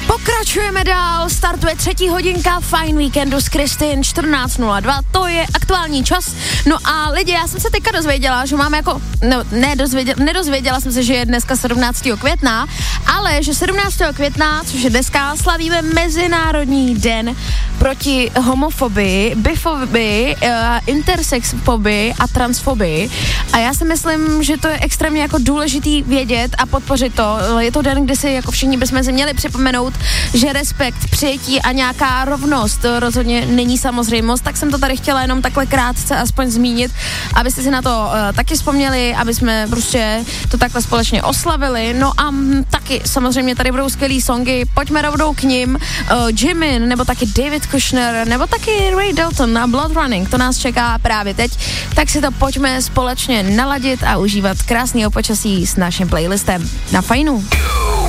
Pokračujeme dál, startuje 3. hodinka Fajn víkendu s Kristin 14:02, to je aktuální čas. No a lidi, já jsem se teďka dozvěděla, že máme jako, nedozvěděla jsem se, že je dneska 17. května, ale že 17. května, což je dneska, slavíme Mezinárodní den proti homofobii, bifobii, intersexfobii a transfobii. A já si myslím, že to je extrémně jako důležitý vědět a podpořit to. Je to den, kdy si jako všichni bychom si měli připomenout, že respekt, přijetí a nějaká rovnost rozhodně není samozřejmost, tak jsem to tady chtěla jenom takhle krátce aspoň zmínit, abyste si na to taky vzpomněli, aby jsme prostě to takhle společně oslavili. No a taky samozřejmě tady budou skvělý songy, pojďme rovnou k nim. Jimin, nebo taky David Kushner, nebo taky Ray Dalton a Blood Running, to nás čeká právě teď, tak si to pojďme společně naladit a užívat krásného počasí s naším playlistem na Fajnu.